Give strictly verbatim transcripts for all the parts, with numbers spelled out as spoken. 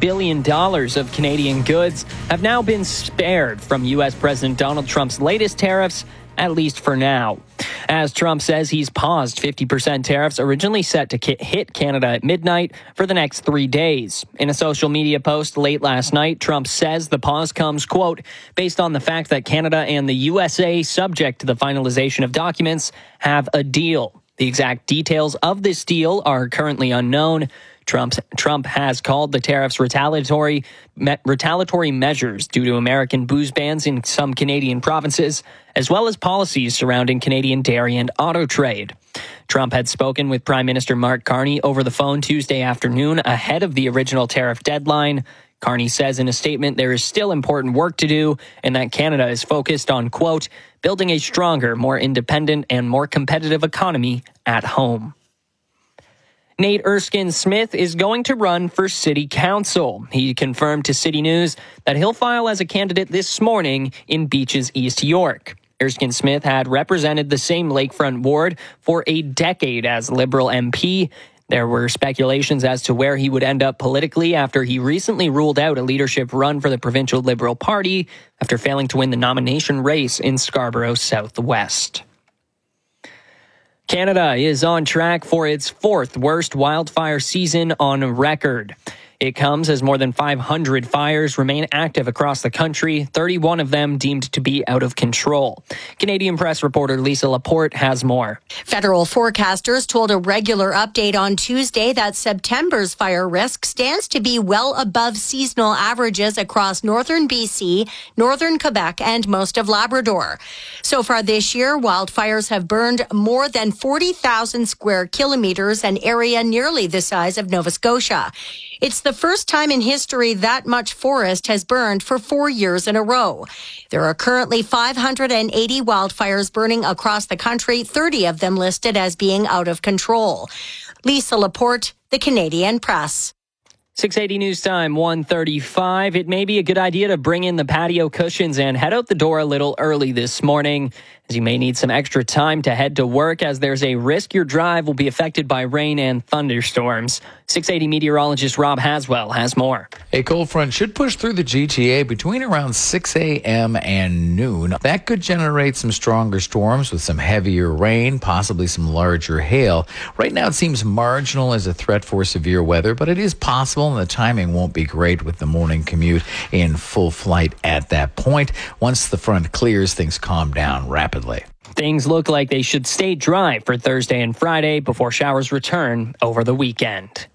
billion dollars of Canadian goods have now been spared from U S President Donald Trump's latest tariffs, at least for now. As Trump says he's paused fifty percent tariffs originally set to hit Canada at midnight for the next three days. In a social media post late last night, Trump says the pause comes, quote, based on the fact that Canada and the U S A, subject to the finalization of documents, have a deal. The exact details of this deal are currently unknown. Trump's, Trump has called the tariffs retaliatory, me, retaliatory measures due to American booze bans in some Canadian provinces, as well as policies surrounding Canadian dairy and auto trade. Trump had spoken with Prime Minister Mark Carney over the phone Tuesday afternoon ahead of the original tariff deadline. Carney says in a statement there is still important work to do and that Canada is focused on, quote, building a stronger, more independent, and more competitive economy at home. Nate Erskine-Smith is going to run for city council. He confirmed to City News that he'll file as a candidate this morning in Beaches, East York. Erskine-Smith had represented the same lakefront ward for a decade as Liberal M P. There were speculations as to where he would end up politically after he recently ruled out a leadership run for the provincial Liberal Party after failing to win the nomination race in Scarborough Southwest. Canada is on track for its fourth worst wildfire season on record. It comes as more than five hundred fires remain active across the country, thirty-one of them deemed to be out of control. Canadian Press reporter Lisa Laporte has more. Federal forecasters told a regular update on Tuesday that September's fire risk stands to be well above seasonal averages across northern B C, northern Quebec, and most of Labrador. So far this year, wildfires have burned more than forty thousand square kilometers, an area nearly the size of Nova Scotia. It's the first time in history that much forest has burned for four years in a row. There are currently five hundred eighty wildfires burning across the country, thirty of them listed as being out of control. Lisa Laporte, The Canadian Press. six eighty News Time, one thirty-five. It may be a good idea to bring in the patio cushions and head out the door a little early this morning, as you may need some extra time to head to work, as there's a risk your drive will be affected by rain and thunderstorms. six eighty meteorologist Rob Haswell has more. A cold front should push through the G T A between around six a.m. and noon. That could generate some stronger storms with some heavier rain, possibly some larger hail. Right now it seems marginal as a threat for severe weather, but it is possible, and the timing won't be great with the morning commute in full flight at that point. Once the front clears, things calm down rapidly. Things look like they should stay dry for Thursday and Friday before showers return over the weekend.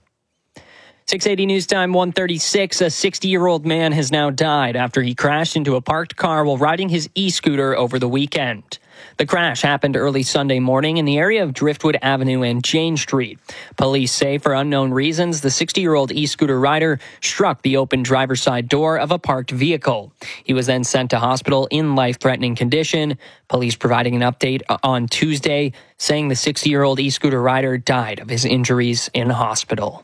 six eighty News Time, one thirty-six. A sixty-year-old man has now died after he crashed into a parked car while riding his e-scooter over the weekend. The crash happened early Sunday morning in the area of Driftwood Avenue and Jane Street. Police say for unknown reasons, the sixty-year-old e-scooter rider struck the open driver's side door of a parked vehicle. He was then sent to hospital in life-threatening condition. Police providing an update on Tuesday, saying the sixty-year-old e-scooter rider died of his injuries in hospital.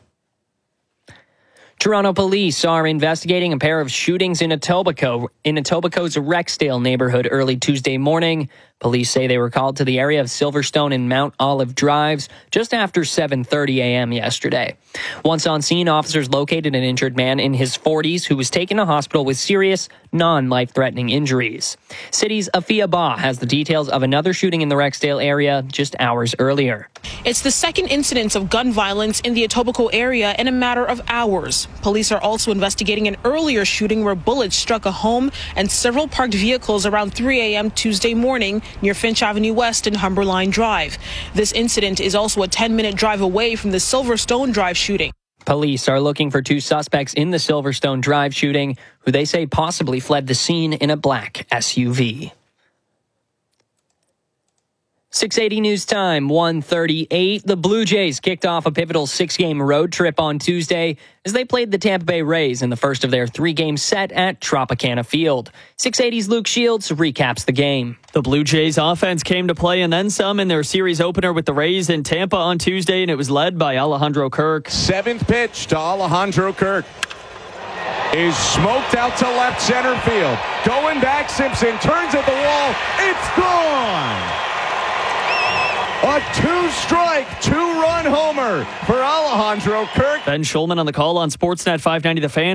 Toronto police are investigating a pair of shootings in Etobicoke, in Etobicoke's Rexdale neighborhood early Tuesday morning. Police say they were called to the area of Silverstone and Mount Olive Drives just after seven thirty a.m. yesterday. Once on scene, officers located an injured man in his forties who was taken to hospital with serious, non-life-threatening injuries. City's Afia Ba has the details of another shooting in the Rexdale area just hours earlier. It's the second incidence of gun violence in the Etobicoke area in a matter of hours. Police are also investigating an earlier shooting where bullets struck a home and several parked vehicles around three a.m. Tuesday morning near Finch Avenue West and Humberline Drive. This incident is also a ten-minute drive away from the Silverstone Drive shooting. Police are looking for two suspects in the Silverstone Drive shooting, who they say possibly fled the scene in a black S U V. six eighty News Time, one thirty-eight. The Blue Jays kicked off a pivotal six-game road trip on Tuesday as they played the Tampa Bay Rays in the first of their three-game set at Tropicana Field. six eighty's Luke Shields recaps the game. The Blue Jays offense came to play and then some in their series opener with the Rays in Tampa on Tuesday, and it was led by Alejandro Kirk. Seventh pitch to Alejandro Kirk is smoked out to left center field. Going back, Simpson turns at the wall. It's gone! A two-strike, two-run homer for Alejandro Kirk. Ben Schulman on the call on Sportsnet five ninety The Fan.